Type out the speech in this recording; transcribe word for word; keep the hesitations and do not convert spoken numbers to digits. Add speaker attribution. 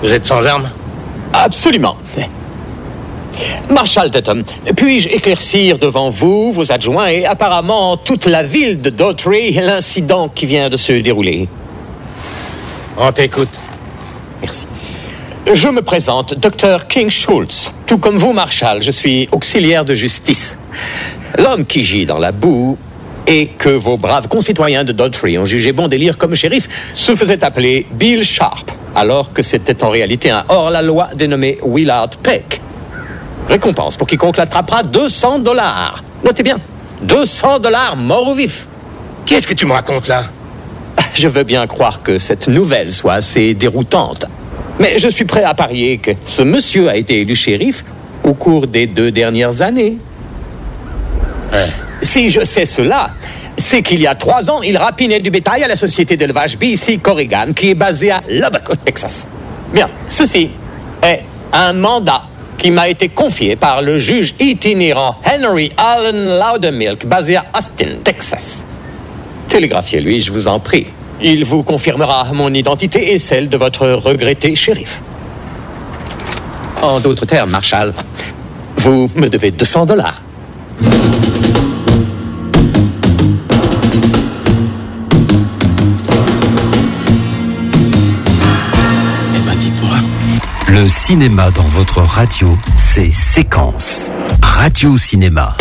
Speaker 1: Vous êtes sans armes?
Speaker 2: Absolument. Marshal Tatum, puis-je éclaircir devant vous, vos adjoints et apparemment toute la ville de Daughtry l'incident qui vient de se dérouler?
Speaker 1: On t'écoute.
Speaker 2: Merci. Je me présente, docteur King Schultz. Tout comme vous, Marshal, je suis auxiliaire de justice. L'homme qui gît dans la boue et que vos braves concitoyens de Daughtry ont jugé bon d'élire comme shérif se faisait appeler Bill Sharp, alors que c'était en réalité un hors-la-loi dénommé Willard Peck. Récompense pour quiconque l'attrapera, deux cents dollars. Notez bien, deux cents dollars mort ou vif.
Speaker 1: Qu'est-ce que tu me racontes là?
Speaker 2: Je veux bien croire que cette nouvelle soit assez déroutante. Mais je suis prêt à parier que ce monsieur a été élu shérif au cours des deux dernières années.
Speaker 1: Ouais.
Speaker 2: Si je sais cela, c'est qu'il y a trois ans, il rapinait du bétail à la société d'élevage B C Corrigan, qui est basée à Lubbock, au Texas. Bien, ceci est un mandat qui m'a été confié par le juge itinérant Henry Allen Loudermilk, basé à Austin, Texas. Télégraphiez-lui, je vous en prie. Il vous confirmera mon identité et celle de votre regretté shérif. En d'autres termes, Marshal, vous me devez deux cents dollars.
Speaker 1: Eh ben, dites-moi.
Speaker 3: Le cinéma dans votre radio, c'est Séquence. Radio Cinéma.